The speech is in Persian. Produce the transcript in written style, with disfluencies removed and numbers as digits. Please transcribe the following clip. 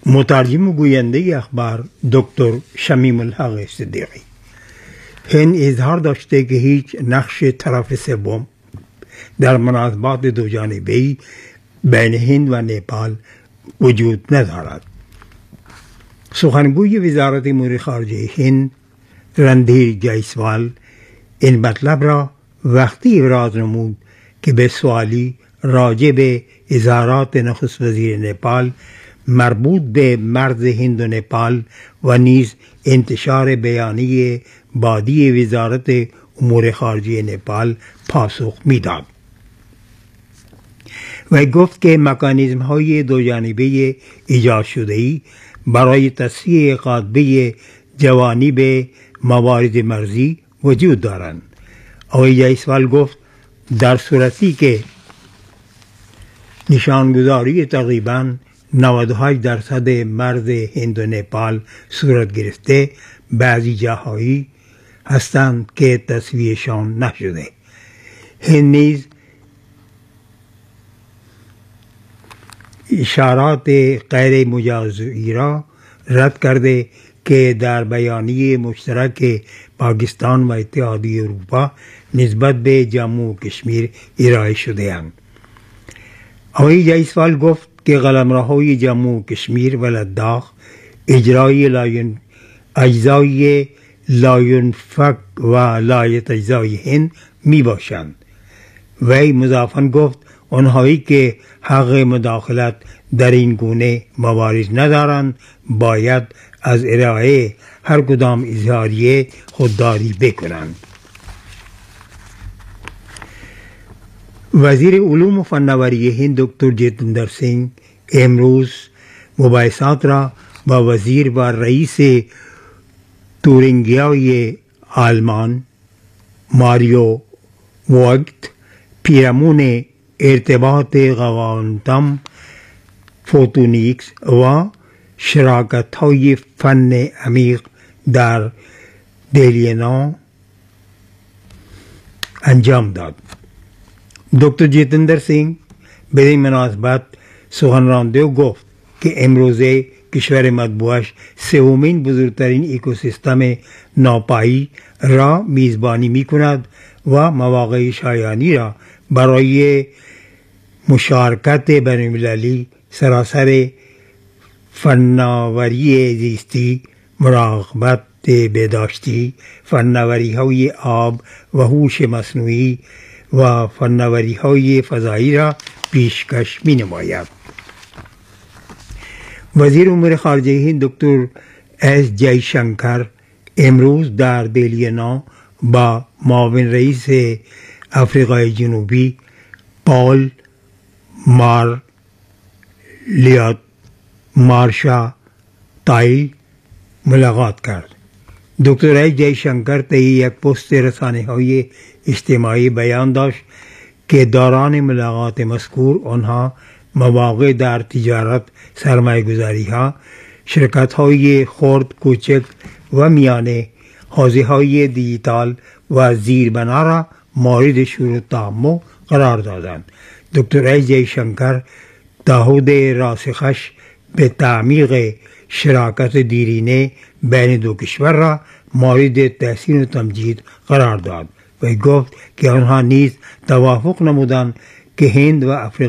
مترجم و گوینده اخبار دکتر شمیم الحق صدیقی. هند اظهار داشته که هیچ نقش طرف سوم در مناسبات دو جانبه‌ای بین هند و نپال وجود ندارد. سخنگوی وزارت امور خارجه هند رندھیر جیسوال این مطلب را وقتی ابراز نمود که به سوالی راجع به اظهارات نخست وزیر نپال مربوط به مرز هند و نپال و نیز انتشار بیانیه بعدی وزارت امور خارجه نپال پاسخ می‌داد. و گفت که مکانیزم های دو جانبه ایجاد شده‌ای برای تصفیه قاطبه جوانب موارد مرزی وجود دارند. آقای جیسوال گفت در صورتی که نشانگذاری تقریباً 98% مرز هند و نپال صورت گرفته، بعضی جاهایی هستند که تصفیهشان نشده. هند نیز اشارات غیر مجازی را رد کرده که در بیانیه مشترک پاکستان و اتحادیه اروپا نسبت به جموں و کشمیر ارائه شده اند. آقای جیسوال گفت که قلمروهای جموں و کشمیر و لداخ اجرای اجزای لاینفک و لایتجزای هند می باشند. وی مضافاً گفت آنهایی که حق مداخلت در این گونه موارد ندارند باید از ارائه هر کدام اظهاریه خودداری بکنند. وزیر علوم و فناوری هند دکتر جتیندر سنگھ امروز مباحثات را با وزیر و رئیس تورینگیای آلمان ماریو ووگت پیرامون ارتباط کوانتوم فوتونیکس و شراکت‌های فن عمیق در دلینا انجام داد. دکتر جتیندر سنگھ به این مناسبت سخن رانده و گفت که امروزه کشور مطبوعش سومین بزرگترین اکوسیستم ناپایی را میزبانی می کند و مواقع شایانی را برای مشارکت بین‌المللی سراسر فناوری زیستی، مراقبت بهداشتی، فناوری‌های آب و هوش مصنوعی و فناوری‌های فضایی را پیشکش می‌نماید. وزیر امور خارجه هند دکتر اس جی شنکر امروز در دلینا با معاون رئیس آفریقای جنوبی پال مارشا تایل ملاقات کرد. دکتر اس جی شنکر طی یک پست رسانه‌های اجتماعی بیان داشت که دوران ملاقات مذکور آنها مواقع در تجارت، سرمایه‌گذاری‌ها، شرکت‌های خرد کوچک و میانه، حوزه‌های دیجیتال و زیربنا را مورد شروط تامل قرار دادند. دکتر اس جی شنکر تعهد راسخش به تعمیق شراکت دیرینه بین دو کشور را مورد تحسین و تمجید قرار داد و گفت که آنها نیز توافق نمودند که هند و افریقا